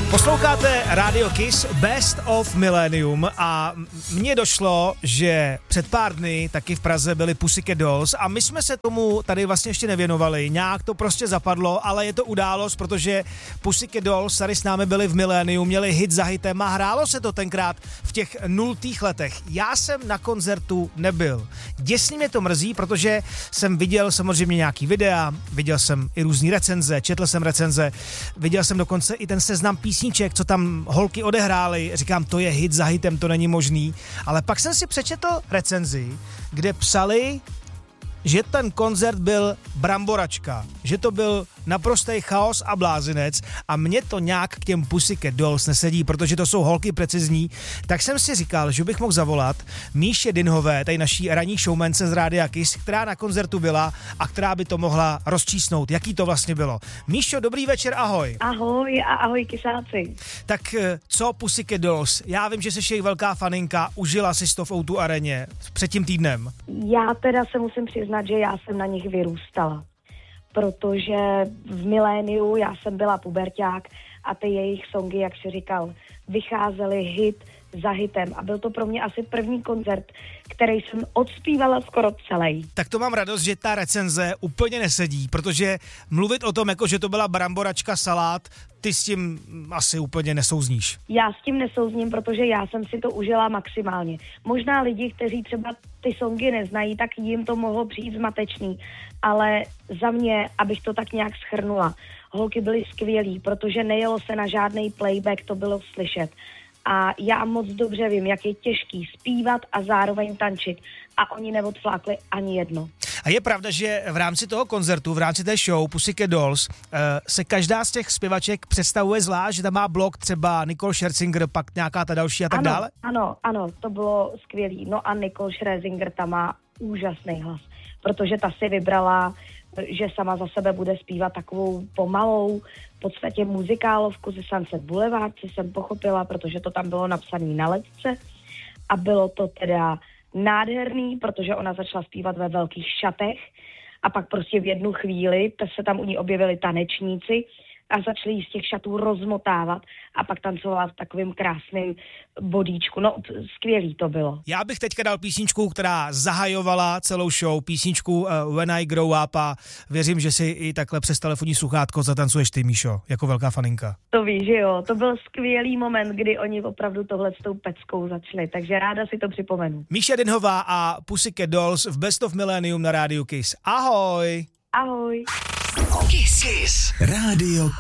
Posloucháte Radio Kiss Best of Millennium a mně došlo, že před pár dny taky v Praze byli Pussycat Dolls a my jsme se tomu tady vlastně ještě nevěnovali, nějak to prostě zapadlo, ale je to událost, protože Pussycat Dolls tady s námi byli v Millennium, měli hit za hitem a hrálo se to tenkrát v těch 0. letech. Já jsem na koncertu nebyl. Děsně mě to mrzí, protože jsem viděl samozřejmě nějaký videa, viděl jsem i různý recenze, četl jsem recenze, viděl jsem dokonce i ten seznam písniček, co tam holky odehrály, říkám, to je hit za hitem, to není možný, ale pak jsem si přečetl recenzi, kde psali, že ten koncert byl bramboračka, že to byl naprostý chaos a blázinec a mě to nějak k těm Pussycat Dolls nesedí, protože to jsou holky precizní, tak jsem si říkal, že bych mohl zavolat Míše Dinhové, tady naší ranní showmance z Rádia Kiss, která na koncertu byla a která by to mohla rozčísnout, jaký to vlastně bylo. Míšo, dobrý večer, ahoj. Ahoj a ahoj kysáci. Tak co Pussycat Dolls? Já vím, že jsi jejich velká faninka, užila si to v O2 areně před tím týdnem. Já teda se musím přiznat, že já jsem na nich vyrůstala, protože v miléniu já jsem byla puberťák a ty jejich songy, jak jsi říkal, vycházely hit za hitem a byl to pro mě asi první koncert, který jsem odspívala skoro celý. Tak to mám radost, že ta recenze úplně nesedí, protože mluvit o tom, jako že to byla bramboračka salát, ty s tím asi úplně nesouzníš. Já s tím nesouzním, protože já jsem si to užila maximálně. Možná lidi, kteří třeba ty songy neznají, tak jim to mohlo přijít zmatečný, ale za mě, abych to tak nějak shrnula, holky byly skvělý, protože nejelo se na žádný playback, to bylo slyšet. A já moc dobře vím, jak je těžký zpívat a zároveň tančit. A oni neodflákli ani jedno. A je pravda, že v rámci toho koncertu, v rámci té show Pussycat Dolls, se každá z těch zpěvaček představuje zvlášť, že tam má blok třeba Nicole Scherzinger, pak nějaká ta další a tak dále? Ano, to bylo skvělý. No a Nicole Scherzinger tam má úžasný hlas, protože ta si vybrala, že sama za sebe bude zpívat takovou pomalou, v podstatě muzikálovku ze Sunset Boulevard, co jsem pochopila, protože to tam bylo napsané na ledce a bylo to teda nádherný, protože ona začala zpívat ve velkých šatech a pak prostě v jednu chvíli se tam u ní objevili tanečníci a začali jí z těch šatů rozmotávat a pak tancovala v takovým krásným bodíčku. No, skvělý to bylo. Já bych teďka dal písničku, která zahajovala celou show, písničku When I Grow Up a věřím, že si i takhle přes telefonní sluchátko zatancuješ ty, Míšo, jako velká faninka. To víš, že jo, to byl skvělý moment, kdy oni opravdu tohle s tou peckou začali, takže ráda si to připomenu. Míša Dinhová a Pussycat Dolls v Best of Millennium na Rádiu Kiss. Ahoj! Ahoj! Kiss. Rádio